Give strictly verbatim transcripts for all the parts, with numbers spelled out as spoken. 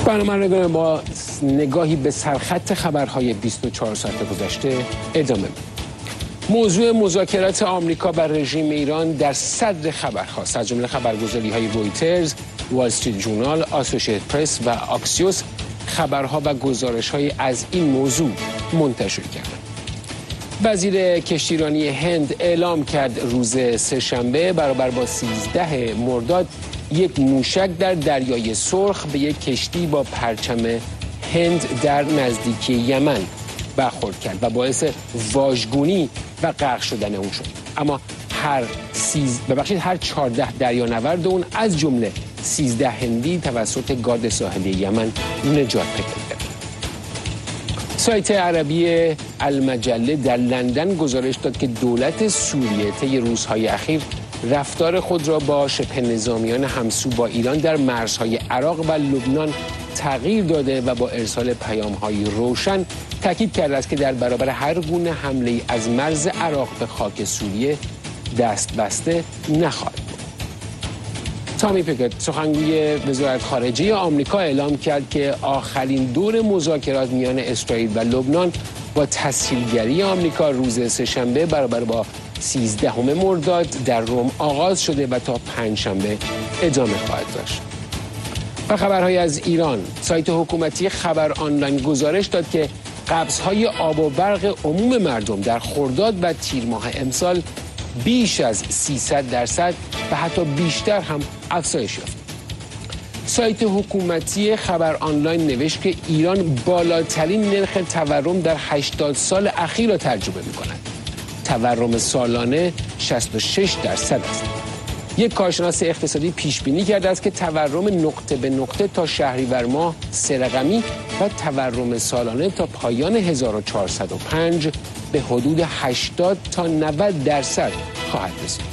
برنامه رو دارم با نگاهی به سرخط خبرهای بیست و چهار ساعت گذشته ادامه. موضوع مذاکرات آمریکا بر رژیم ایران در صدر خبرهاست، از جمله خبرگزاری‌های رویترز، وال استریت ژورنال، آسوشییتد پرس و آکسیوس خبرها و گزارش‌های از این موضوع منتشر کردند. وزیر کشتیرانی هند اعلام کرد روز سه‌شنبه برابر با سیزده مرداد یک موشک در دریای سرخ به یک کشتی با پرچم هند در نزدیکی یمن برخورد کرد و باعث واژگونی و غرق شدن اون شد. اما هر سیز ببخشید هر چهارده دریانورد اون از جمله سیزده هندی توسط گارد ساحلی یمن نجات پیدا کرد. سایت عربی المجله در لندن گزارش داد که دولت سوریه طی روزهای اخیر رفتار خود را با شبه نظامیان همسو با ایران در مرزهای عراق و لبنان تغییر داده و با ارسال پیام‌های روشن تاکید کرده است که در برابر هر گونه حمله از مرز عراق به خاک سوریه دست بسته نخواهد بود. تامی پیکت سخنگوی وزارت خارجه آمریکا اعلام کرد که آخرین دور مذاکرات میان اسرائیل و لبنان با تسهیلگری آمریکا روز سه‌شنبه برابر با سیزدهم مرداد در روم آغاز شده و تا پنجشنبه ادامه خواهد داشت. و خبرهای از ایران، سایت حکومتی خبر آنلاین گزارش داد که قبض‌های آب و برق عموم مردم در خرداد و تیر ماه امسال بیش از سیصد درصد و حتی بیشتر هم افزایش یافت. سایت حکومتی خبر آنلاین نوشت که ایران بالاترین نرخ تورم در هشتاد سال اخیر را تجربه می‌کند. تورم سالانه شصت و شش درصد است. یک کارشناس اقتصادی پیش بینی کرده است که تورم نقطه به نقطه تا شهریور ماه سه رقمی و تورم سالانه تا پایان هزار و چهارصد و پنج به حدود هشتاد تا نود درصد خواهد رسید.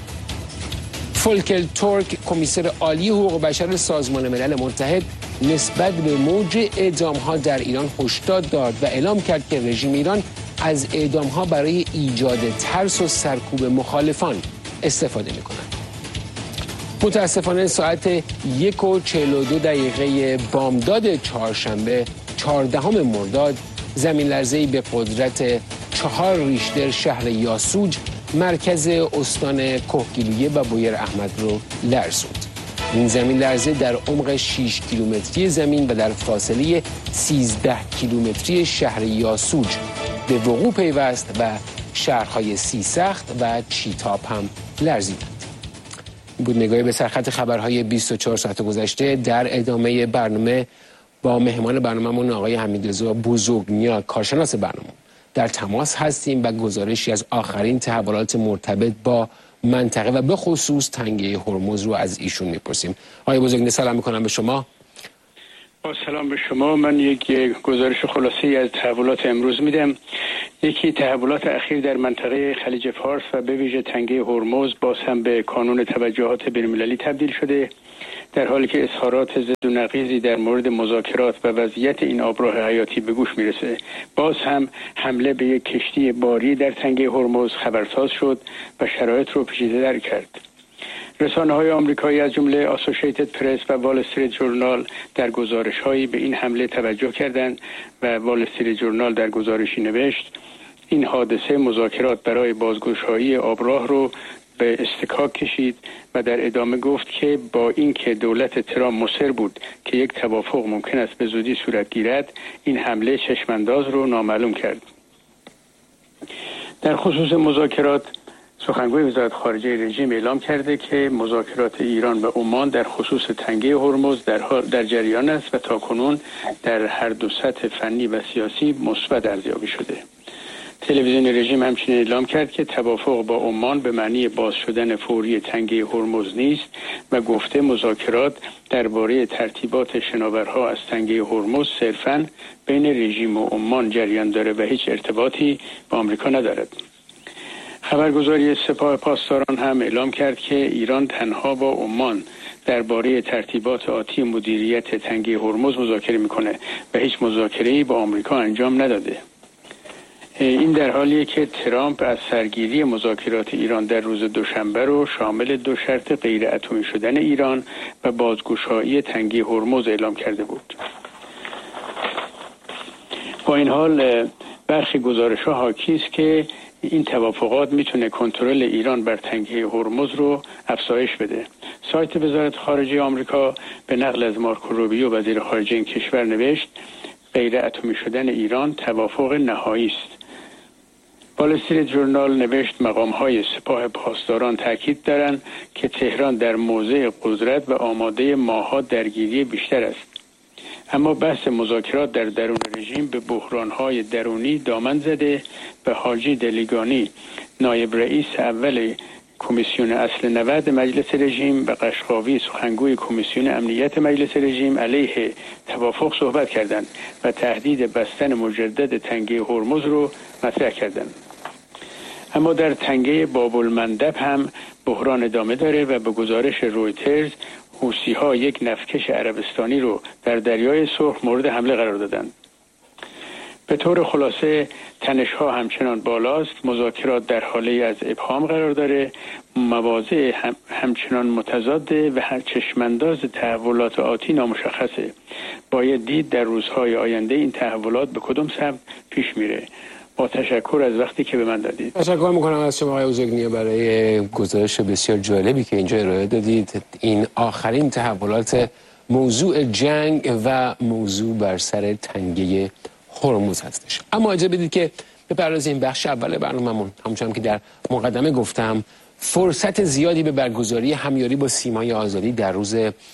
فولکر تورک، کمیسر عالی حقوق بشر سازمان ملل متحد، نسبت به موج اعدام‌ها در ایران هشدار داد و اعلام کرد که رژیم ایران از اعدام‌ها برای ایجاد ترس و سرکوب مخالفان استفاده می‌کند. متاسفانه ساعت یک و چهل و دو دقیقه بامداد چهارشنبه چهاردهم مرداد زمین لرزه‌ای به قدرت چهار ریشتر شهر یاسوج مرکز استان کهگیلویه و بویر احمد رو لرزوند. این زمین لرزه در عمق شش کیلومتری زمین و در فاصله سیزده کیلومتری شهر یاسوج به وقوع پیوست و شهرهای سیسخت و چیتاپ هم لرزیدند. بود نگاهی به سرخط خبرهای بیست و چهار ساعت گذشته. در ادامه برنامه با مهمان برنامه‌مون آقای حمیدرضا بزرگنیا، کارشناس برنامه، در تماس هستیم و گزارشی از آخرین تحولات مرتبط با منطقه و به خصوص تنگه هرمز رو از ایشون میپرسیم. آقای بزرگنیا سلام میکنم به شما. با سلام به شما. من یک گزارش خلاصه‌ای از تحولات امروز میدم. یکی تحولات اخیر در منطقه خلیج فارس و به ویژه تنگه هرمز باز هم به کانون توجهات بین‌المللی تبدیل شده، در حالی که اظهارات ضد و نقیضی در مورد مذاکرات و وضعیت این آبراه حیاتی به گوش میرسه. باز هم حمله به یک کشتی باری در تنگه هرمز خبرساز شد و شرایط رو پیچیده‌تر کرد. رسانه‌های آمریکایی از جمله آسوشییتد پرس و وال استریت ژورنال در گزارش‌هایی به این حمله توجه کردند و وال استریت ژورنال در گزارشی نوشت این حادثه مذاکرات برای بازگشایی آبراه رو به استکاک کشید و در ادامه گفت که با اینکه دولت ترامپ مصر بود که یک توافق ممکن است به زودی صورت گیرد، این حمله چشمانداز رو نامعلوم کرد. در خصوص مذاکرات، سخنگوی وزارت خارجه رژیم اعلام کرده که مذاکرات ایران و عمان در خصوص تنگه هرمز در حال در جریان است و تاکنون در هر دو سطح فنی و سیاسی مثبت ارزیابی شده. تلویزیون رژیم همچنین اعلام کرد که توافق با عمان به معنی باز شدن فوری تنگه هرمز نیست و گفته مذاکرات درباره ترتیبات شناورها از تنگه هرمز صرفاً بین رژیم و عمان جریان داره و هیچ ارتباطی با آمریکا ندارد. خبرگزاری سپاه پاسداران هم اعلام کرد که ایران تنها با عمان درباره ترتیبات آتی مدیریت تنگه هرمز مذاکره میکنه و هیچ مذاکره‌ای با آمریکا انجام نداده. این در حالیه که ترامپ از سرگیری مذاکرات ایران در روز دوشنبه رو شامل دو شرط غیر اتمی شدن ایران و بازگشایی تنگه هرمز اعلام کرده بود. با این حال برخی گزارش‌ها حاکی است که این توافقات میتونه کنترل ایران بر تنگه هرمز رو افزایش بده. سایت وزارت خارجه آمریکا به نقل از مارکو روبیو وزیر خارجه این کشور نوشت غیر اتمی شدن ایران توافق نهایی است. وال استریت ژورنال نوشت مقام‌های سپاه پاسداران تاکید دارند که تهران در موضع قدرت و آماده ماه‌ها درگیری بیشتر است. اما بحث مذاکرات در درون رژیم به بحران‌های درونی دامن زده و حاجی دلیگانی نایب رئیس اول کمیسیون اصل نود مجلس رژیم و قشقاوی سخنگوی کمیسیون امنیت مجلس رژیم علیه توافق صحبت کردند و تهدید بستن مجدد تنگه هرمز رو مطرح کردند. اما در تنگه باب المندب هم بحران ادامه داره و به گزارش رویترز حوثی‌ها یک نفتکش عربستانی رو در دریای سرخ مورد حمله قرار دادند. به طور خلاصه تنش‌ها همچنان بالاست، مذاکرات در حاله از ابهام قرار داره، مواضع هم همچنان متضاده و هر چشمانداز تحولات آتی نامشخصه. باید دید در روزهای آینده این تحولات به کدوم سمت پیش میره. با تشکر از وقتی که به من دادید. تشکر میکنم از شما آقای اوزگنیه برای گزارش بسیار جالبی که اینجا ارائه دادید. این آخرین تحولات موضوع جنگ و موضوع بر سر تنگه هرمز هستش. اما اجازه بدید که بپردازیم بخش اول برنامه‌مون. همونطور که در مقدمه گفتم فرصت زیادی به برگزاری همیاری با سیمای آزادی در روز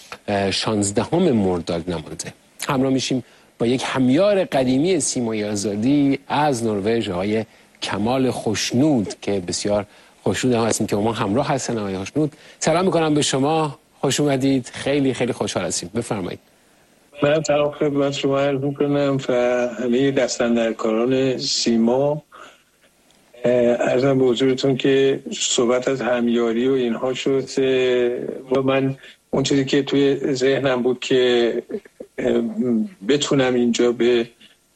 شانزدهم مرداد نمانده. همراه میشیم با یک همیار قدیمی سیمای آزادی از نروژ آقای کمال خوشنود که بسیار خوشنود هم هستیم که ما همراه هستن. آقای خوشنود سلام میکنم به شما، خوش اومدید، خیلی خیلی خوشحال هستیم، بفرمایید. منم سلام خدمت شما عرض میکنم و همه دستاندرکاران سیما. عرضم به حضورتون که صحبت از همیاری و اینها شد و من اون چیزی که توی ذهنم بود که بتونم اینجا به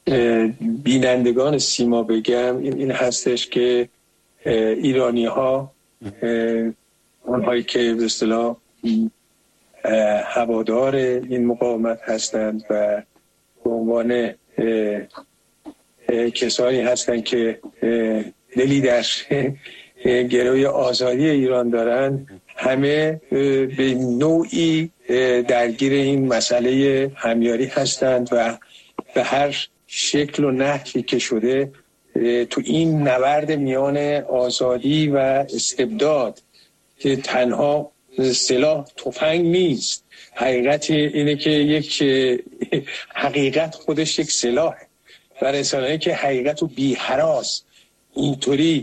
بینندگان سیما بگم این, این هستش که ایرانی ها اونهایی که به اصطلاح هوادار این مقاومت هستند و به عنوان کسانی هستند که دلی در گروی آزادی ایران دارند، همه به نوعی درگیر این مسئله همیاری هستند و به هر شکل و نحوی که شده تو این نبرد میان آزادی و استبداد که تنها سلاح تفنگ نیست، حقیقت اینه که یک حقیقت خودش یک سلاحه و رسانه‌ای که حقیقت و بی هراس اینطوری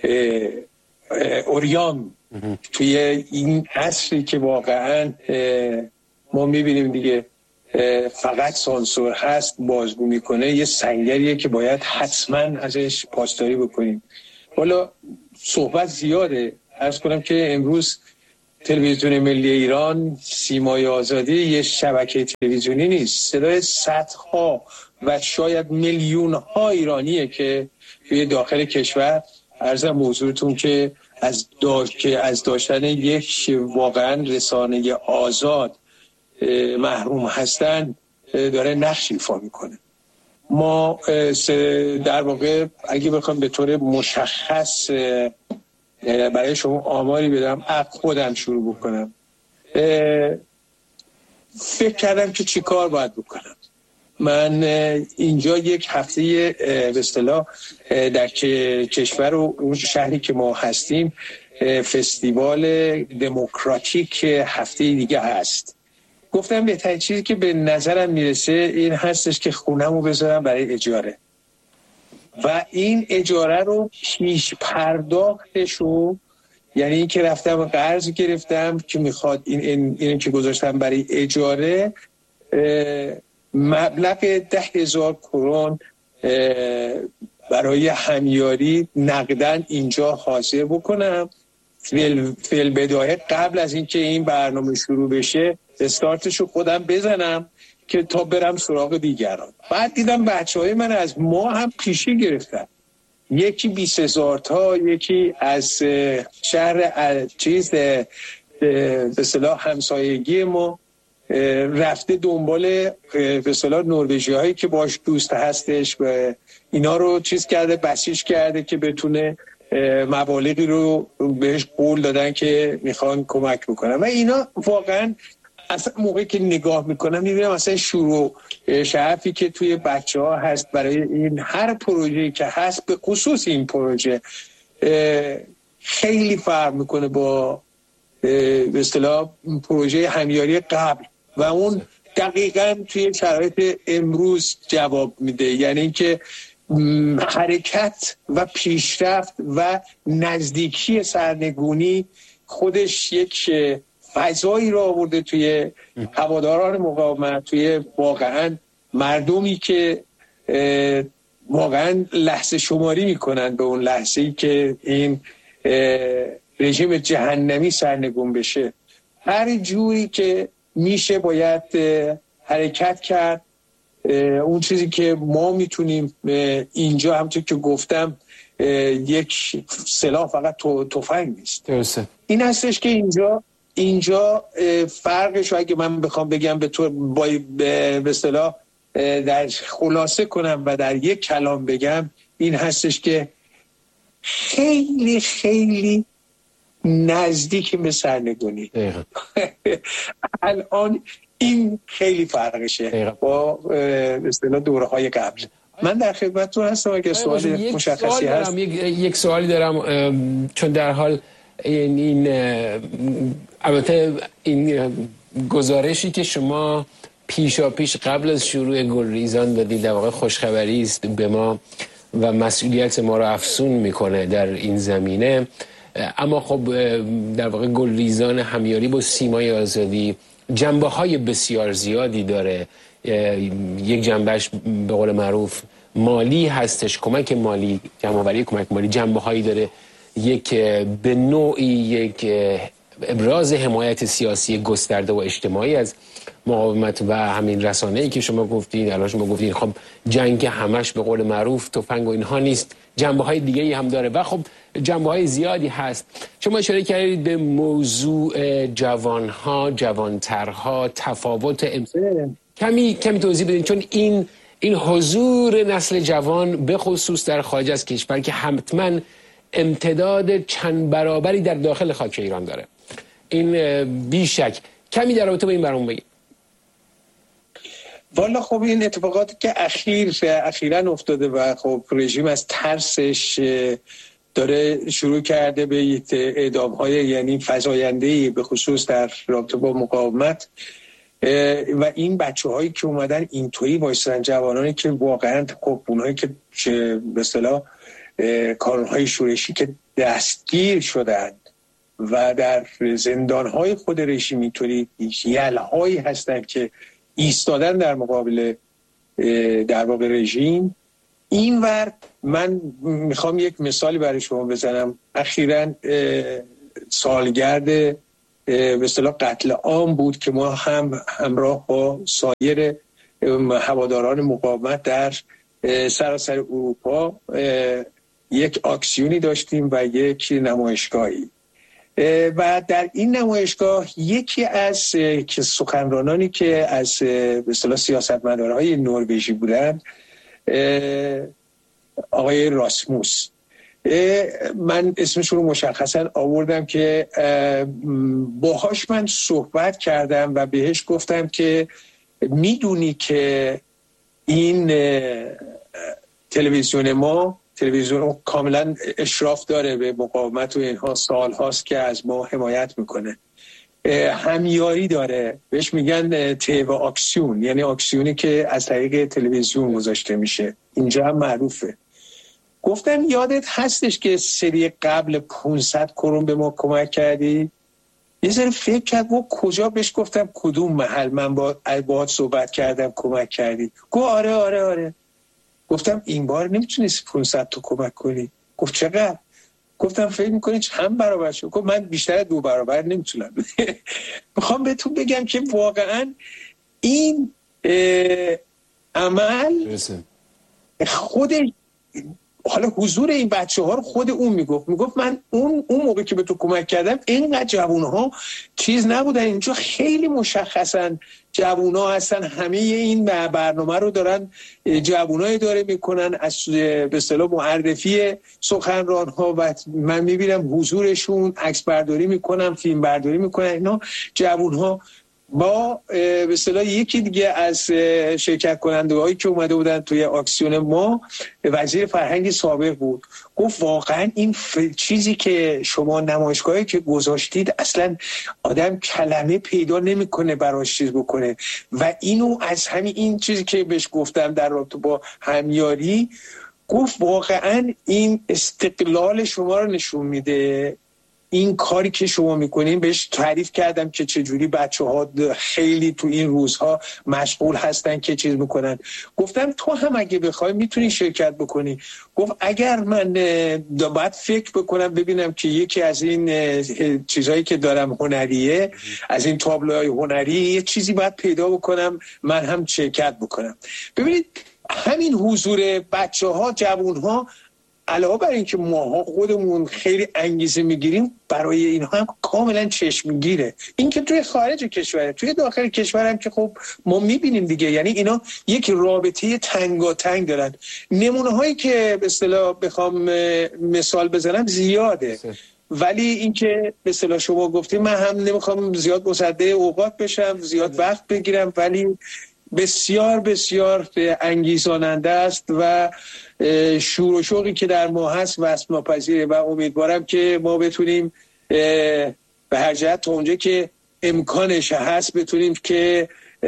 اوریان توی این عصری که واقعا ما میبینیم دیگه فقط سانسور هست بازگو میکنه، یه سنگریه که باید حتما ازش پاسداری بکنیم. حالا صحبت زیاده، عرض کنم که امروز تلویزیون ملی ایران سیمای آزادی یه شبکه تلویزیونی نیست، صدای صدها و شاید میلیون ها ایرانیه که توی داخل کشور عرضم حضورتون که از داشت که از داشتن یک واقعا رسانه آزاد محروم هستن داره نقش ایفا میکنه. ما در واقع اگه بخوام به طور مشخص برای شما آماری بدم، از خودم شروع بکنم، فکر کردم که چی کار باید بکنم. من اینجا یک هفته به اصطلاح در کشور و اون شهری که ما هستیم فستیوال دموکراتیک هفته دیگه هست. گفتم بهترین چیزی که به نظرم میرسه این هستش که خونه‌مو بذارم برای اجاره و این اجاره رو پیش پرداختشو، یعنی این که رفتم قرض گرفتم که میخواد این این, این که گذاشتم برای اجاره مبلغ ده هزار کرون برای همیاری نقدن اینجا حاضر بکنم فیل بدایه قبل از اینکه این برنامه شروع بشه استارتشو خودم بزنم که تا برم سراغ دیگران. بعد دیدم بچهای من از ما هم پیشی گرفتن، یکی بیست هزار تا، یکی از شهر چیز به اصطلاح همسایگی ما رفته دنبال به اصطلاح نروژی هایی که باش دوست هستش و اینا رو چیز کرده، بسیج کرده که بتونه مبالغی رو بهش قول دادن که میخوان کمک بکنن و اینا واقعا اصلا موقعی که نگاه میکنم میبینم اصلا شروع شعفی که توی بچه ها هست برای این هر پروژه‌ای که هست، به خصوص این پروژه خیلی فرق میکنه با به اصطلاح پروژه همیاری قبل و اون دقیقاً توی شرایط امروز جواب میده. یعنی اینکه حرکت و پیشرفت و نزدیکی سرنگونی خودش یک فضایی را آورده توی هواداران مقاومت، توی واقعاً مردمی که واقعاً لحظه شماری میکنن به اون لحظه‌ای که این رژیم جهنمی سرنگون بشه. هر جوری که میشه باید حرکت کرد. اون چیزی که ما میتونیم اینجا، همونطور که گفتم، یک سلاح فقط تفنگ نیست. درسته. این هستش که اینجا اینجا فرقش، اگه من بخوام بگم به طور به اصطلاح در خلاصه کنم و در یک کلام بگم، این هستش که خیلی خیلی نزدیک به سرنگونی. الان این خیلی فرقشه دقیقا. با به اصطلاح دوره‌های قبل. من در خدمتتون هستم اگه سوال مشخصی هست. یک, یک سوالی دارم، چون در حال این, این البته این گزارشی که شما پیشا پیش قبل از شروع گلریزان دادید در واقع خوشخبری است به ما و مسئولیت ما رو افزون میکنه در این زمینه. اما خب در واقع گلریزان همیاری با سیمای آزادی جنبه های بسیار زیادی داره. یک جنبهش به قول معروف مالی هستش، کمک مالی، جمع‌آوری کمک مالی. جنبه هایی داره، یک به نوعی یک ابراز حمایت سیاسی گسترده و اجتماعی از مقاومت و همین رسانه‌ای که شما گفتید. الان شما گفتید خب جنگ همش به قول معروف تفنگ و اینها نیست، جنبه های دیگه‌ای هم داره و خب جنبه های زیادی هست. شما اشاره کردید به موضوع جوانها، جوانترها، تفاوت امسال. کمی کمی توضیح بدین، چون این این حضور نسل جوان به خصوص در خارج از کشور که حتما امتداد چند برابری در داخل خاک ایران داره، این بیشک. کمی در رابطه با این برام بگید. والا خب این اتفاقاتی که اخیر اخیراً افتاده و خب رژیم از ترسش داره شروع کرده به اعدام‌های یعنی فزاینده‌ای به خصوص در رابطه با مقاومت و این بچه‌هایی که اومدن اینطوری وایسادن، جوانانی که واقعاً خب اونایی که به اصطلاح کارهای شورشی که دستگیر شدند و در زندان‌های خود رژیم اینطوری یلهایی هستند که ایستادن در مقابل در واقع رژیم. این ور من میخوام یک مثالی برای شما بزنم. اخیراً سالگرد به اصطلاح قتل عام بود که ما هم همراه با سایر هواداران مقاومت در سراسر اروپا یک اکسیونی داشتیم و یک نمایشگاهی و در این نمایشگاه یکی از که سخنرانانی که از به اصطلاح سیاستمدارهای نروژی بودند آقای راسموس، من اسمش رو مشخصا آوردم که باهاش من صحبت کردم و بهش گفتم که میدونی که این تلویزیون ما تلویزیون کاملا اشراف داره به مقاومت و اینها، سال هاست که از ما حمایت میکنه، همیاری داره، بهش میگن تیو اکسیون، یعنی اکسیونی که از طریق تلویزیون گذاشته میشه، اینجا هم معروفه. گفتم یادت هستش که سری قبل پانصد کرون به ما کمک کردی؟ یه ذره فکر کرد و کجا؟ بهش گفتم کدوم محل من با باهات صحبت کردم کمک کردی؟ گفت آره آره آره. گفتم این بار نمیتونستی پانصد تا کمک کنی؟ گفت چقدر؟ گفتم فکر میکنی چند برابر شد؟ گفت من بیشتر دو برابر نمیتونم. میخوام بهتون بگم که واقعا این عمل خودش حالا حضور این بچه ها رو خود اون میگفت میگفت من اون اون موقع که به تو کمک کردم اینقدر جوون ها چیز نبودن، اینجا خیلی مشخصن جوون ها هستن، همه این برنامه رو دارن جوون اداره میکنن از به اصطلاح معرفی سخنران ها و من میبینم حضورشون، عکس برداری میکنم، فیلم برداری میکنن، اینا جوون ها با به اصطلاح یکی دیگه از شرکت کننده هایی که اومده بودن توی اکسیون ما وزیر فرهنگ سابق بود، گفت واقعا این چیزی که شما نمایشگاهی که گذاشتید اصلا آدم کلمه پیدا نمیکنه براش چیز بکنه و اینو از همین این چیزی که بهش گفتم در رابطه با همیاری، گفت واقعا این استقلال شما رو نشون میده. این کاری که شما میکنین بهش تعریف کردم که چجوری بچه ها خیلی تو این روزها مشغول هستن که چیز میکنن. گفتم تو هم اگه بخوای میتونی شرکت بکنی. گفت اگر من باید فکر بکنم ببینم که یکی از این چیزهایی که دارم هنریه، از این تابلوهای هنری یه چیزی باید پیدا بکنم من هم شرکت بکنم. ببینید همین حضور بچه ها، جوون ها، علاوه بر اینکه ماها خودمون خیلی انگیزه میگیریم، برای اینها هم کاملا چشمگیره. این که توی خارج کشوره، توی داخل کشور هم که خب ما میبینیم دیگه، یعنی اینا یک رابطه تنگاتنگ دارن. نمونه هایی که به اصطلاح بخوام مثال بزنم زیاده، ولی اینکه به اصطلاح شما گفتید من هم نمیخوام زیاد مصدق اوقات بشم، زیاد وقت بگیرم، ولی بسیار بسیار انگیزاننده است و شور و شوقی که در ما هست وصف ناپذیره و امیدوارم که ما بتونیم به هر جهت تا اونجا که امکانش هست بتونیم که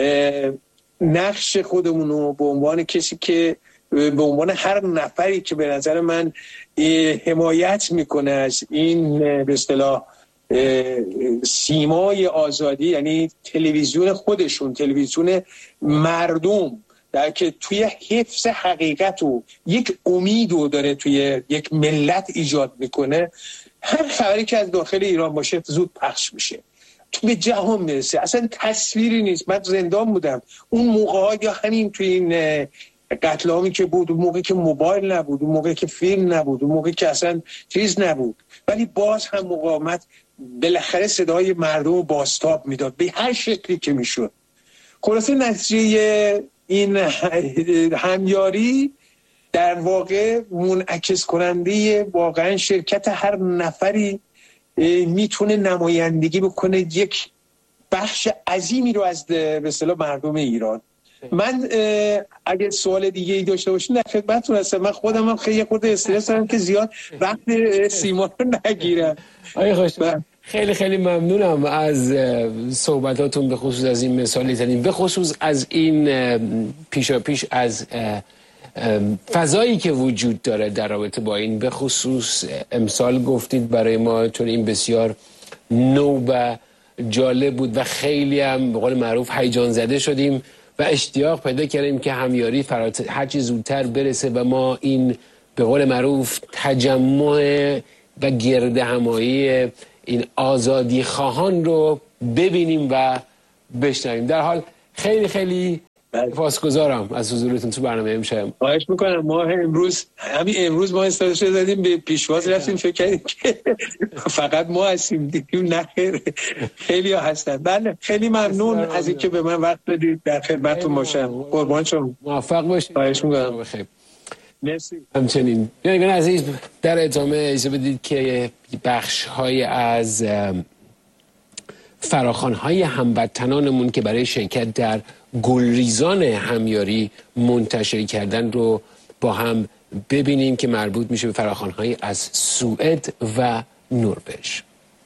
نقش خودمون رو به عنوان کسی که به عنوان هر نفری که به نظر من حمایت میکنه از این به اصطلاح سیمای آزادی، یعنی تلویزیون خودشون، تلویزیون مردم، در که توی حفظ حقیقت و یک امیدو داره توی یک ملت ایجاد میکنه، هر خبری که از داخل ایران باشه زود پخش میشه، تو به جهان میرسه. اصلا تصویری نیست. من زندان بودم اون موقع ها، یا همین توی این قتل عامی که بود، اون موقع که موبایل نبود، اون موقع که فیلم نبود، اون موقع که اصلا چیز نبود، ولی باز هم مقاومت بالاخره صدای مردم رو بازتاب میداد به هر شکلی که میشد. خلاصه نتیجه این همیاری در واقع منعکس کننده واقعا شرکت هر نفری میتونه نمایندگی بکنه یک بخش عظیمی رو از به اصطلاح مردم ایران. من اگه سوال دیگه ای داشته باشین در خدمتتون هستم. من خودم هم خیلی خورده استرس دارم که زیاد وقت سیما رو نگیرم. آقای خوش خیلی خیلی ممنونم از صحبتاتون، به خصوص از این مثالی زدین، به خصوص از این پیشا پیش از فضایی که وجود داره در رابطه با این. به خصوص امسال گفتید برای ما چون این بسیار نو و جالب بود و خیلی هم به قول معروف هیجان زده شدیم و اشتیاق پیدا کردیم که همیاری فرات هر چی زودتر برسه و ما این به قول معروف تجمع و گرد همایی این آزادی خواهان رو ببینیم و بشنویم. در حال خیلی خیلی سپاسگزارم از حضورتون تو برنامه امشب. خواهش میکنم. ما امروز همین امروز ما استفاده دادیم به پیشواز رفتیم فکر کردیم که فقط ما هستیم، دیدیم نه خیلی ها هستن. بله خیلی ممنون از اینکه به من وقت بدید، در خدمتتون باشم. قربان شما، موفق باشید. خواهش میکنم. بخیر. مرسی. همچنین بینندگان عزیز، در ادامه اجازه بدید که بخش های از فراخوان های هموطنانمون که برای شرکت در گلریزان همیاری منتشر کردن رو با هم ببینیم که مربوط میشه به فراخوان های از سوئد و نروژ.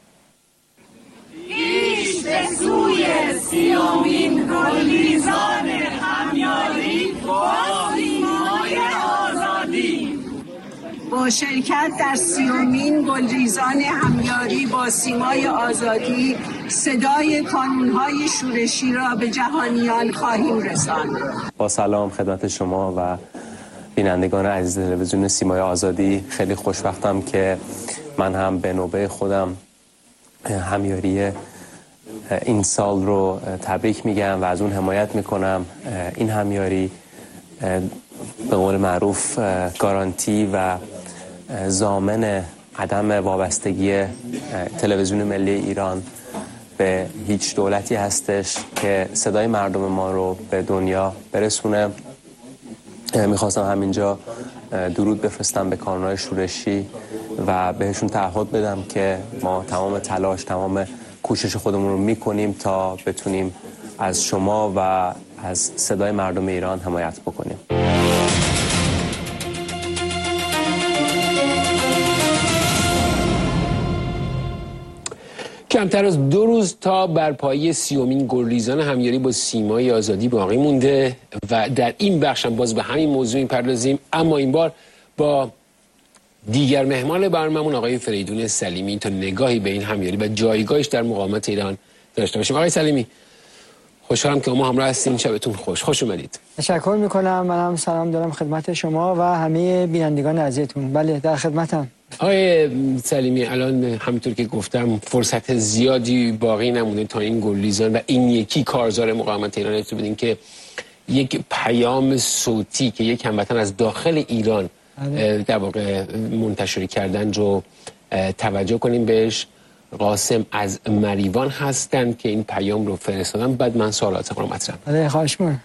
پیش به سوی سیومین گلریزان همیاری با سیمای آزادی. با شرکت در سیومین گلریزان همیاری با سیمای آزادی صدای کانون‌های شورشی را به جهانیان خواهیم رساند. با سلام خدمت شما و بینندگان عزیز تلویزیون سیمای آزادی. خیلی خوشبختم که من هم به نوبه خودم همیاری این سال رو تبریک میگم و از اون حمایت میکنم. این همیاری به قول معروف گارانتی و ضامن عدم وابستگی تلویزیون ملی ایران به هیچ دولتی هستش که صدای مردم ما رو به دنیا برسونه. میخواستم همینجا درود بفرستم به کانونهای شورشی و بهشون تعهد بدم که ما تمام تلاش، تمام کوشش خودمون رو میکنیم تا بتونیم از شما و از صدای مردم ایران حمایت بکنیم. کمتر از دو روز تا برپایی سیومین گلریزان همیاری با سیمای آزادی باقی مونده و در این بخش هم باز به همین موضوع می‌پردازیم، اما این بار با دیگر مهمان برنامه‌مون آقای فریدون سلیمی تا نگاهی به این همیاری و جایگاهش در مقاومت ایران داشته باشیم. آقای سلیمی، خوشحالم که ما همراه هستیم. شبتون خوش. خوش اومدید. تشکر میکنم. منم سلام دارم خدمت شما و همه بینندگان عزیزتون. بله، در خدمتم. آقای سلیمی، الان همونطور که گفتم فرصت زیادی باقی نمونه تا این گلریزان و این یکی کارزار مقاومت ایران تو بدین که یک پیام صوتی که یک هموطن از داخل ایران در واقع منتشر کردن رو توجه کنیم بهش. قاسم از مریوان هستند که این پیام رو فرستادن. بعد من سوالاتم رو مطرح کنم. بله، خواهش می‌کنم.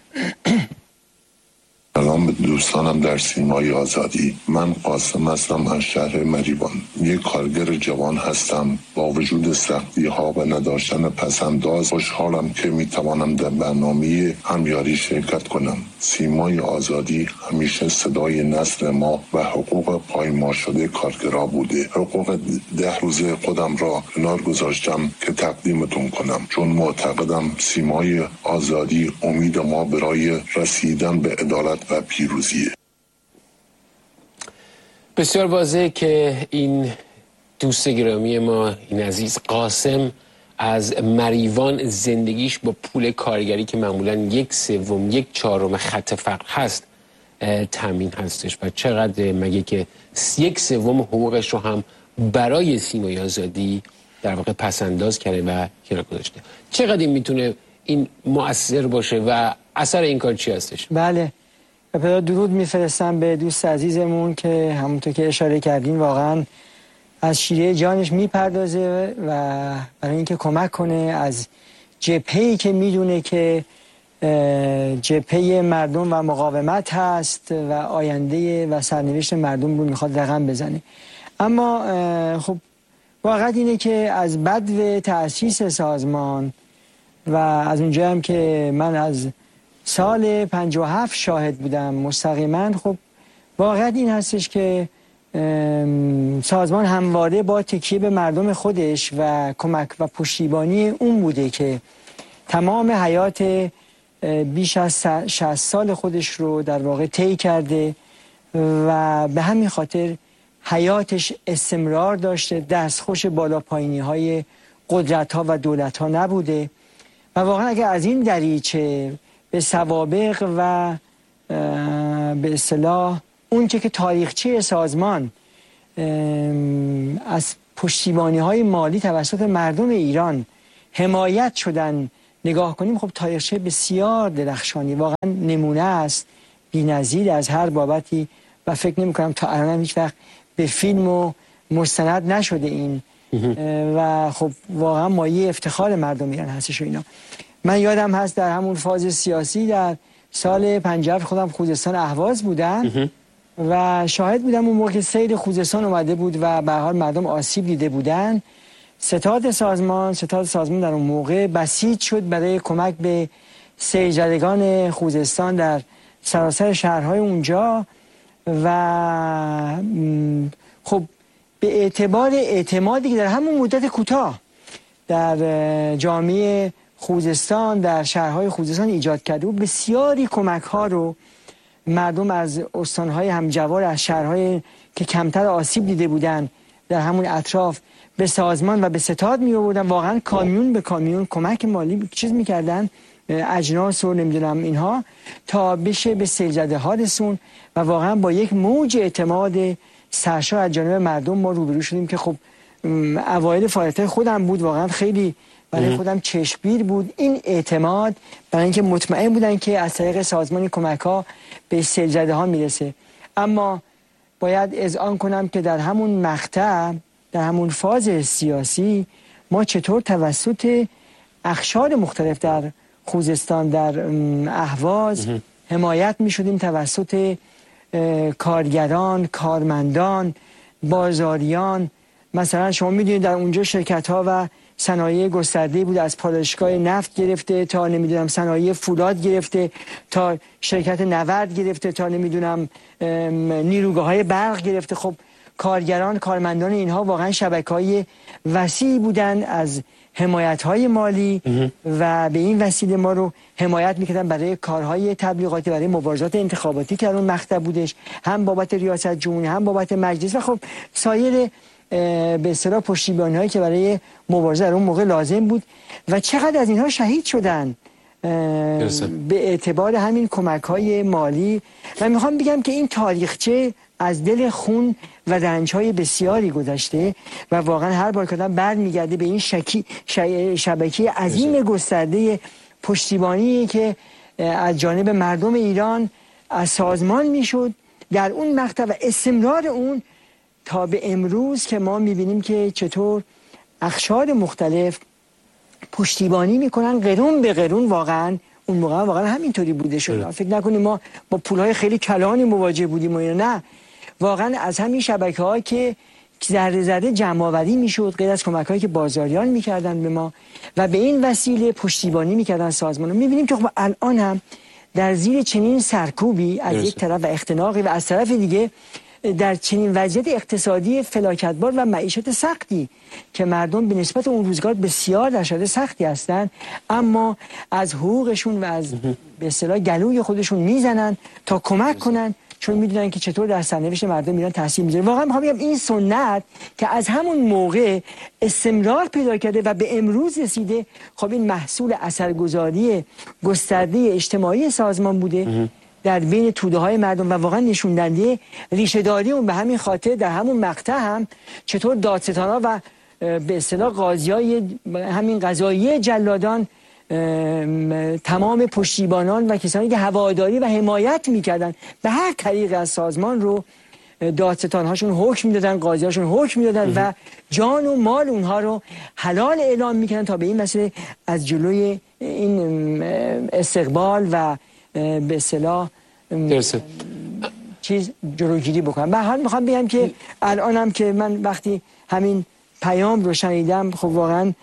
سلام به دوستانم در سیمای آزادی. من قاسم هستم از شهر مریوان. یک کارگر جوان هستم. با وجود سختی ها و نداشتن پسنداز خوشحالم که می توانم در برنامه همیاری شرکت کنم. سیمای آزادی همیشه صدای نسل ما و حقوق پایمال شده کارگرها بوده. حقوق ده روزه خودم را کنار گذاشتم که تقدیمتون کنم، چون معتقدم سیمای آزادی امید ما برای رسیدن به عدالت و پیروزیه. بسیار واضحه که این دوست گرامی ما، این عزیز قاسم از مریوان، زندگیش با پول کارگری که معمولا یک سوم یک چهارم خط فقر هست تامین هستش و چقدر مگه که یک سوم حقوقش رو هم برای سیمای آزادی در واقع پسنداز کرده و کنار گذاشته. چقدر این میتونه این مؤثر باشه و اثر این کار چی هستش؟ بله، ابتدا درود میفرستم به دوست عزیزمون که همونطور که اشاره کردین واقعا از شیره جانش میپردازه و برای اینکه کمک کنه از جبهه‌ای که میدونه که جبهه مردم و مقاومت هست و آینده و سرنوشت مردم رو میخواد رقم بزنه. اما خب واقعا اینه که از بدو تأسیس سازمان و از اونجا هم که من از سال پنجاه و هفت شاهد بودم مستقیما، خب واقعا این هستش که سازمان همواره با تکیه به مردم خودش و کمک و پشتیبانی اون بوده که تمام حیات بیش از شصت سال خودش رو در واقع طی کرده و به همین خاطر حیاتش استمرار داشته، دستخوش بالا پایینی های قدرت ها و دولت ها نبوده و واقعا اگر از این دریچه به سوابق و به اصطلاح اون که که تاریخچه سازمان از پشتیبانی های مالی توسط مردم ایران حمایت شدن نگاه کنیم، خب تاریخچه بسیار درخشانی واقعا نمونه است، بی‌نظیر از هر بابتی و فکر نمی کنم تا الان هیچ وقت به فیلم و مستند نشده این و خب واقعا مایه افتخار مردم ایران هستش و اینا. من یادم هست در همون فاز سیاسی در سال پنجاه خودم خوزستان اهواز بودم و شاهد بودم اون موقع که سیل خوزستان اومده بود و به هر حال مردم آسیب دیده بودن. ستاد سازمان ستاد سازمان در اون موقع بسیج شد برای کمک به سیل زدگان خوزستان در سراسر شهرهای اونجا و خب به اعتبار اعتمادی که در همون مدت کوتاه در جامعه خوزستان در شهرهای خوزستان ایجاد کرده و بسیاری کمک ها رو مردم از استانهای همجوار از شهرهای که کمتر آسیب دیده بودن در همون اطراف به سازمان و به ستاد می آوردن. واقعا کامیون به کامیون کمک مالی چیز میکردن، اجناس رو نمیدونم اینها، تا بشه به سیلزده ها رسون و واقعا با یک موج اعتماد سرشار از جانب مردم ما روبرو شدیم که خب اوایل فعالیت خودم بود، واقعا خیلی برای خودم چشمگیر بود این اعتماد، برای اینکه مطمئن بودن که از طریق سازمان کمک ها به سیل‌زده ها میرسه. اما باید اذعان کنم که در همون مقطع، در همون فاز سیاسی، ما چطور توسط اقشار مختلف در خوزستان، در اهواز حمایت می شدیم، توسط کارگران، کارمندان، بازاریان. مثلا شما می دونید در اونجا شرکت ها و صنایع گسترده بود، از پالایشگاه نفت گرفته تا نمیدونم صنایع فولاد گرفته تا شرکت نورد گرفته تا نمیدونم نیروگاه های برق گرفته. خب کارگران، کارمندان اینها واقعا شبکه‌های وسیعی بودن از حمایت‌های مالی و به این وسیله ما رو حمایت می‌کردن برای کارهای تبلیغاتی، برای مبارزات انتخاباتی که در اون مقطع بودش، هم بابت ریاست جمهوری هم بابت مجلس و خب سایر به اصطلاح پشتیبانی‌هایی که برای مبارزه در اون موقع لازم بود. و چقدر از اینها شهید شدن به اعتبار همین کمک‌های مالی. و میخوام بگم که این تاریخچه از دل خون و رنج‌های بسیاری گذشته و واقعا هر بار که آدم برمیگرده به این شکی شبکه عظیم گسترده پشتیبانی که از جانب مردم ایران از سازمان میشد در اون مقطع و استمرار اون تا به امروز که ما میبینیم که چطور اقشار مختلف پشتیبانی میکنن قرون به قرون. واقعا اون موقع واقعا همینطوری بوده شد. فکر نکنیم ما با پولهای خیلی کلانی مواجه بودیم و نه، واقعا از همین شبکه‌ها که ذره ذره جمع آوری میشد، غیر از کمک‌هایی که بازاریان میکردن به ما و به این وسیله پشتیبانی میکردن سازمان. میبینیم که خب الان هم در زیر چنین سرکوبی از یک طرف و اختناقی و از طرف دیگه در چنین وضعیت اقتصادی فلاکتبار و معیشت سختی که مردم به نسبت اون روزگار بسیار در شرایط سختی هستند، اما از حقوقشون و از به اصطلاح گلوی خودشون میزنن تا کمک کنن، چون میدونن که چطور در سرنوشت مردم ایران تاثیر میذاره. واقعا میخوام بگم این سنت که از همون موقع استمرار پیدا کرده و به امروز رسیده، خب این محصول اثرگذاری گسترده اجتماعی سازمان بوده در بین توده های مردم و واقعا نشون دهنده ریشه داری اون. به همین خاطر در همون مقطع هم چطور دادستانا و به اصطلاح قاضیای همین قضایی جلادان تمام پشتیبانان و کسانی که هواداری و حمایت میکردن به هر طریق از سازمان رو دادستانهاشون حکم میدادن، قاضیاشون حکم میدادن و جان و مال اونها رو حلال اعلام میکردن تا به این مسئله از جلوی این استقبال و به اصطلاح چیز جلوگیری بکنم. به حال میخوام بگم که الانم که من وقتی همین پیام رو شنیدم، خب واقعا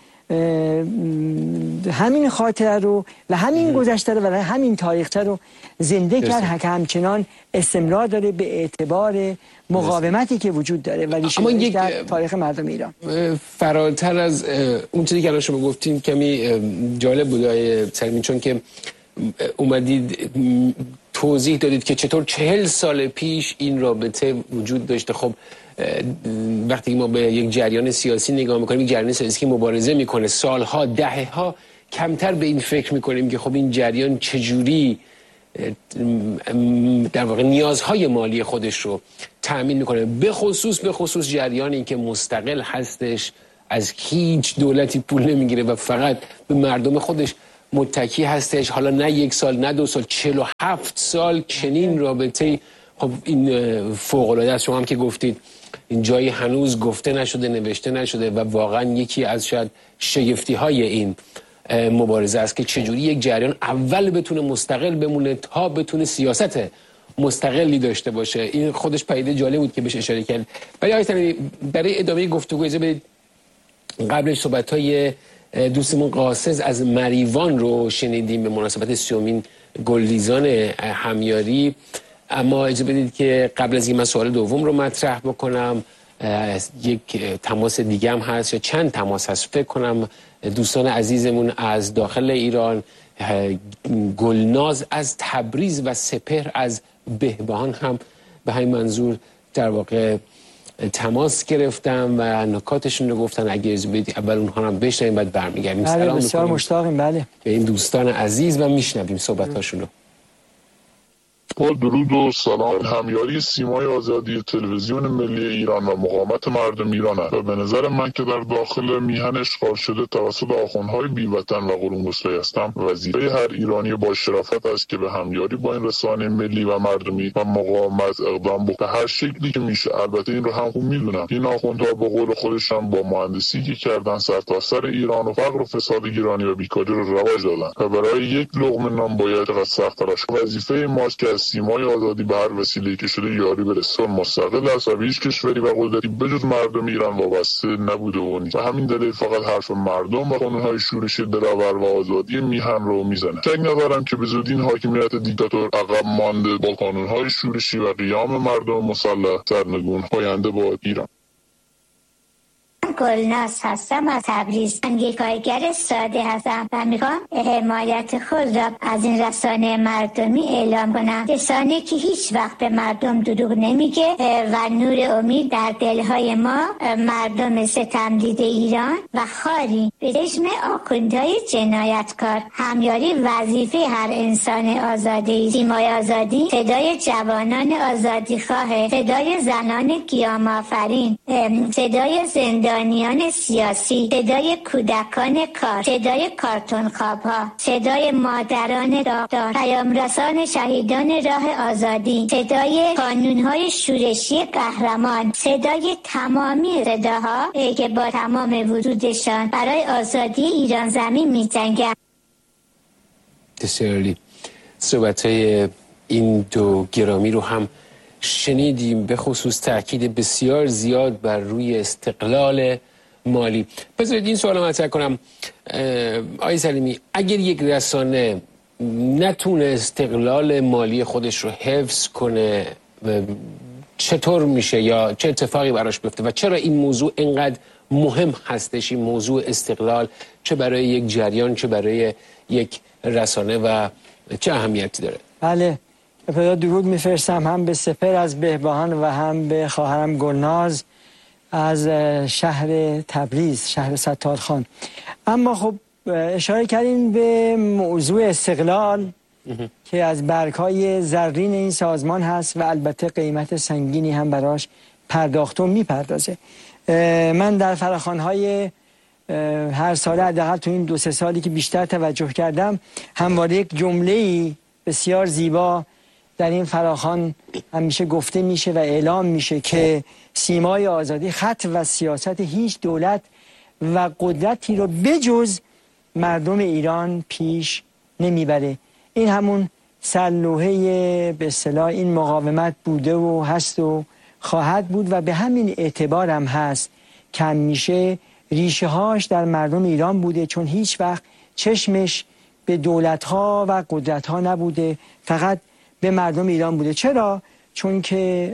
همین خاطره رو و همین گذشته رو و همین تاریخچه رو زنده کرد، همچنان استمرار داره به اعتبار مقاومتی که وجود داره و اما یک در تاریخ مردم ایران. فراتر از اون چیزی که الان شما گفتین کمی جالب بود آقای سلیمی، چون که اومدید توضیح دادید که چطور چهل سال پیش این رابطه وجود داشته. خب وقتی ما به یک جریان سیاسی نگاه میکنیم، یک جریان سیاسی که مبارزه میکنه سالها دهه ها، کمتر به این فکر میکنیم که خب این جریان چجوری در واقع نیازهای مالی خودش رو تأمین میکنه، به خصوص به خصوص جریانی که مستقل هستش، از هیچ دولتی پول نمیگیره و فقط به مردم خودش متکی هستش. حالا نه یک سال نه دو سال، چهل و هفت سال چنین رابطه. خب این فوق‌العاده است. شما هم که گفتید این جایی هنوز گفته نشده، نوشته نشده و واقعا یکی از شاید شگفتی های این مبارزه است که چجوری یک جریان اول بتونه مستقل بمونه تا بتونه سیاست مستقلی داشته باشه. این خودش پدیده جالب بود که بهش اشاره کرد. ولی آقای سلیمی، برای ادامه گفتگو اجازه بدید قبلش صحبت‌های دوستمون قاصد از مریوان رو شنیدیم به مناسبت سیومین گلریزان همیاری. اما اجازه بدید که قبل از این من سوال دوم رو مطرح بکنم. یک تماس دیگه هم هست یا چند تماس هست فکر کنم دوستان عزیزمون از داخل ایران، گلناز از تبریز و سپهر از بهبهان هم به همین منظور در واقع تماس گرفتم و نکاتشون رو گفتن. اگه اجازه بدید اول اونها هم بشنویم بعد برمیگردیم. بله سلام بسیار مشتاقیم. بله به این دوستان عزیز و میشنویم صحبتاشون رو. با درود و سلام. همیاری سیمای آزادی تلویزیون ملی ایران و مقاومت مردم ایران است و به نظر من که در داخل میهن اشغال شده توسط آخوندهای بی‌وطن و قرون‌گسلای هستم، وظیفه هر ایرانی با شرافت است که به همیاری با این رسانه ملی و مردمی و مقاومت اقدام بکنه به هر شکلی که میشه. البته این رو هم خوب میدونم این آخوندها به قول خودشان با مهندسی که کردن سرتاسر ایران و فقر و فساد گیرانی و بیکاری رو رواج دادن و برای یک لقمه نان باید چقدر سخت تلاش کنیم. وظیفه ماست که از سیمای آزادی به هر وسیله‌ای که شده یاری برسون. مستقل است و به هیچ کشوری و قدرتی بجز مردم ایران وابسته نبوده و نیست. و همین دلیل فقط حرف مردم و قانون‌های شورشی دلاور و آزادی میهن رو میزنه. شک ندارم که به زودی این حاکمیت دیکتاتور عقب مانده با قانون‌های شورشی و قیام مردم مسلح سرنگون پاینده با ایران. گلناز هستم از تبریز. من یک کارگر ساده هستم و میخوام حمایت خود را از این رسانه مردمی اعلام کنم. رسانه که هیچ وقت به مردم دروغ نمیگه و نور امید در دلهای ما مردم ستمدیده ایران و خاری به چشم آخوندهای جنایتکار. همیاری وظیفه هر انسان آزادی. سیمای آزادی صدای جوانان آزادیخواه، صدای زنان قیام آفرین، صدای زندانی سیاسی، صدای کودکان کار، صدای کارتون خوابها، صدای مادران داغدار، پیامرسان شهیدان راه آزادی، صدای کانونهای شورشی قهرمان، صدای تمامی صداها که با تمام وجودشان برای آزادی ایران زمین می جنگند. بسیاری صحبت‌های این دو گرامی رو هم شنیدیم، به خصوص تاکید بسیار زیاد بر روی استقلال مالی. بذارید این سوال رو مطرح کنم آقای سلیمی، اگر یک رسانه نتونه استقلال مالی خودش رو حفظ کنه چطور میشه یا چه اتفاقی براش بیفته و چرا این موضوع اینقدر مهم هستش، این موضوع استقلال، چه برای یک جریان چه برای یک رسانه و چه اهمیتی داره؟ بله، ابتدا درود میفرستم هم به سپر از بهبهان و هم به خواهرم گلناز از شهر تبریز، شهر ستارخان. اما خب اشاره کردیم به موضوع استقلال که از برگ‌های زرین این سازمان هست و البته قیمت سنگینی هم براش پرداخت و میپردازه. من در فراخوان‌های هر ساله حداقل تو این دو سه سالی که بیشتر توجه کردم همواره یک جمله‌ای بسیار زیبا در این فراخوان همیشه گفته میشه و اعلام میشه که سیمای آزادی خط و سیاست هیچ دولت و قدرتی رو بجز مردم ایران پیش نمیبره. این همون سرلوحه به اصطلاح این مقاومت بوده و هست و خواهد بود و به همین اعتبار هم هست که همیشه ریشه هاش در مردم ایران بوده، چون هیچ وقت چشمش به دولت ها و قدرت ها نبوده، فقط به مردم ایران بوده. چرا؟ چون که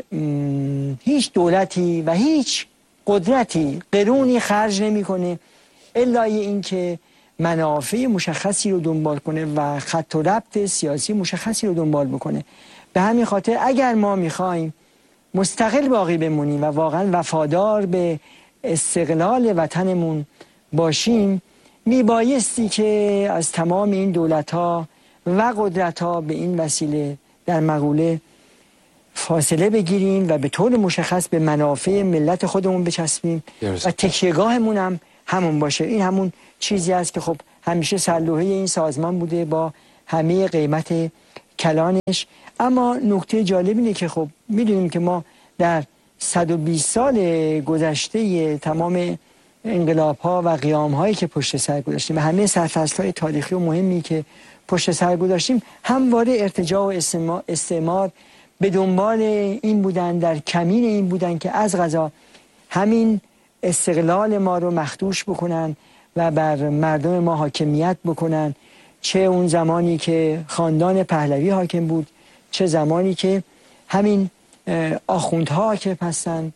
هیچ دولتی و هیچ قدرتی قرونی خرج نمیکنه الا اینکه منافع مشخصی رو دنبال کنه و خط و ربط سیاسی مشخصی رو دنبال بکنه. به همین خاطر اگر ما میخوایم مستقل باقی بمونیم و واقعا وفادار به استقلال وطنمون باشیم، میبایستی که از تمام این دولت‌ها و قدرت‌ها به این وسیله در مقوله فاصله بگیریم و به طور مشخص به منافع ملت خودمون بچسبیم و تکیه‌گاهمون هم همون باشه. این همون چیزی است که خب همیشه سرلوحه این سازمان بوده با همه قیمت کلانش. اما نکته جالب اینه که خب میدونیم که ما در صد و بیست سال گذشته تمام انقلاب‌ها و قیام‌هایی که پشت سر گذاشتیم و همه سرفصل‌های تاریخی و مهمی که پشت سر گذاشتیم همواره ارتجاع و استعمار به دنبال این بودن، در کمین این بودن که از قضا همین استقلال ما رو مخدوش بکنن و بر مردم ما حاکمیت بکنن، چه اون زمانی که خاندان پهلوی حاکم بود، چه زمانی که همین آخوندها که هستن،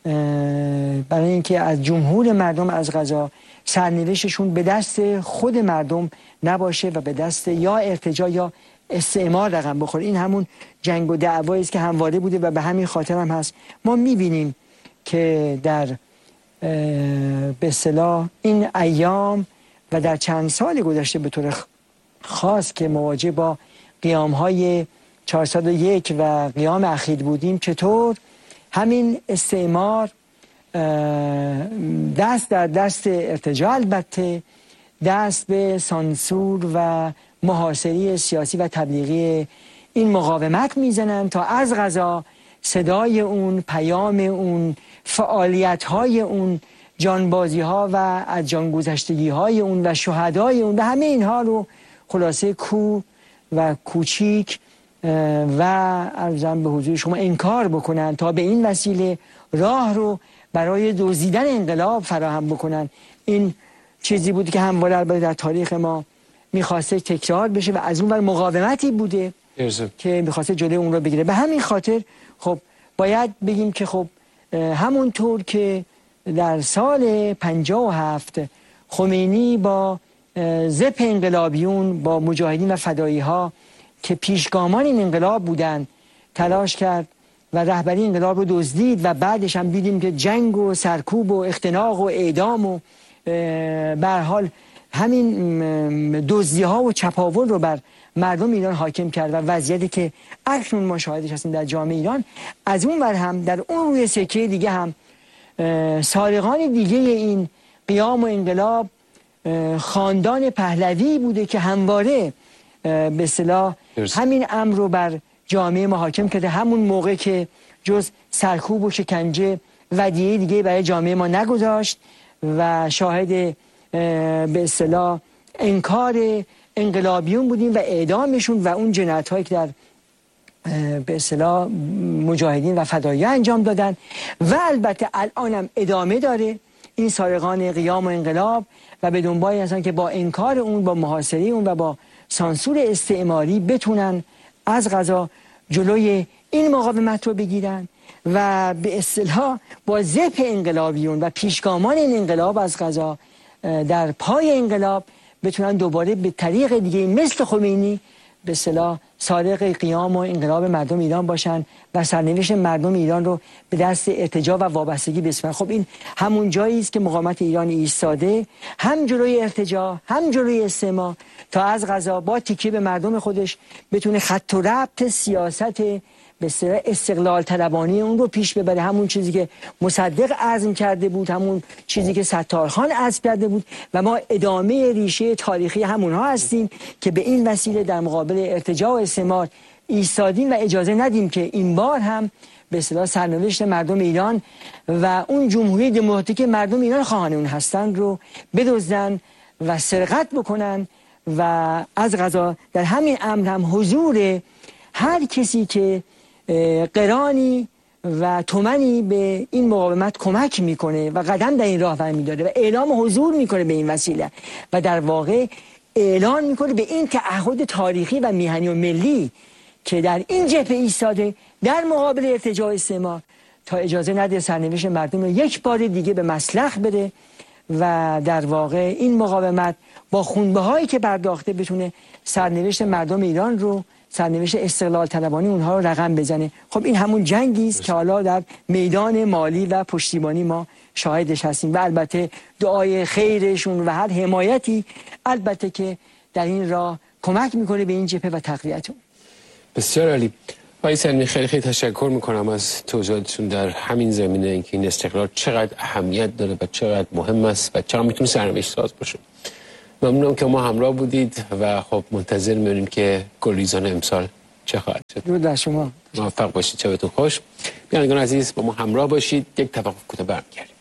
برای اینکه از جمهور مردم از قضا سرنوشتشون به دست خود مردم نباشه و به دست یا ارتجاع یا استعمار رقم بخوره. این همون جنگ و دعوایی است که همواره بوده و به همین خاطر هم هست. ما میبینیم که در به اصطلاح این ایام و در چند سال گذشته به طور خاص که مواجه با قیام‌های چهارصد و یک و قیام اخیر بودیم، چطور همین استعمار دست در دست ارتجاع، البته دست به سانسور و محاصره سیاسی و تبلیغی این مقاومت میزنن تا از قضا صدای اون، پیام اون، فعالیت های اون، جانبازی ها و از جان گذشتگی های اون و شهدای اون و همه اینها رو خلاصه کو و کوچیک و عرضم به حضور شما انکار بکنن تا به این وسیله راه رو برای دزدیدن انقلاب فراهم بکنن. این چیزی بود که همواره البته در تاریخ ما میخواسته تکرار بشه و از اون ور مقاومتی بوده ارزم. که میخواسته جلوی اون رو بگیره. به همین خاطر خب باید بگیم که خب همونطور که در سال پنجاه و هفت خمینی با ضد انقلابیون، با مجاهدین و فدایی ها که پیشگامان این انقلاب بودن تلاش کرد و رهبری انقلاب رو دزدید و بعدش هم دیدیم که جنگ و سرکوب و اختناق و اعدام و به هر حال همین دزدی ها و چپاول رو بر مردم ایران حاکم کرد و وضعیتی که اکنون ما شاهدش هستیم در جامعه ایران. از اون ور هم در اون روی سکه دیگه هم سارقان دیگه این قیام و انقلاب خاندان پهلوی بوده که همواره به اصطلاح همین امر رو بر جامعه ما حاکم کرده. همون موقع که جز سرکوب و شکنجه ودیعه دیگه برای جامعه ما نگذاشت و شاهد به اصطلاح انکار انقلابیون بودیم و اعدامشون و اون جنایت هایی که در به اصطلاح مجاهدین و فدایی انجام دادن و البته الانم ادامه داره این سارقان قیام و انقلاب و به دنبال هستن که با انکار اون، با محاصره اون و با سانسور استعماری بتونن از قضا جلوی این مقاومت رو بگیرن و به اصطلاح با ضد انقلابیون و پیشگامان این انقلاب از قضا در پای انقلاب بتونن دوباره به طریق دیگه مثل خمینی به اصطلاح سارق قیام و انقلاب مردم ایران باشن و سرنوشت مردم ایران رو به دست ارتجاع و وابستگی بسپارن. خب این همون جایی است که مقاومت ایران ایستاده، هم جلوی ارتجاع هم جلوی استعمار، تا از قضا با تکیه به مردم خودش بتونه خط و ربط سیاست به اصطلاح استقلال طلبانه اون رو پیش ببره. همون چیزی که مصدق عزم کرده بود، همون چیزی که ستارخان عزم کرده بود و ما ادامه ریشه تاریخی همونها هستیم که به این وسیله در مقابل ارتجاع و استعمار ایستادیم و اجازه ندیم که این بار هم به اصطلاح سرنوشت مردم ایران و اون جمهوری دموکراتیک مردم ایران خواهان اون هستند رو بدزدن و سرقت بکنن. و از قضا در همین امر هم حضور هر کسی که قرانی و تومنی به این مقاومت کمک میکنه و قدم در این راه برمی داره و اعلام حضور میکنه به این وسیله و در واقع اعلان میکنه به این تعهد تاریخی و میهنی و ملی که در این جبهه ایستاده در مقابل ارتجاع استعمار تا اجازه نده سرنوشت مردم رو یک بار دیگه به مسلخ بره و در واقع این مقاومت با خونبهایی که پرداخته بتونه سرنوشت مردم ایران رو، سرنوشت استقلال طلبانی اونها رو رقم بزنه. خب این همون جنگی است که حالا در میدان مالی و پشتیبانی ما شاهدش هستیم و البته دعای خیرشون و هر حمایتی البته که در این راه کمک میکنه به این جبهه و تقویت اون. بسیار عالی. آقای سلیمی خیلی خیلی تشکر میکنم از توضیحاتتون در همین زمینه، اینکه این استقلال چقدر اهمیت داره و چقدر مهم است و چقدر میتونه سرنوشت ساز باشه. ممنونم که ما همراه بودید و خب منتظر میمونیم که گلریزان امسال چه خواهد شد. درود بر شما. موفق باشید، شبتون خوش. بینندگان عزیز با ما همراه باشید. یک توقف کوتاه برمیگردیم.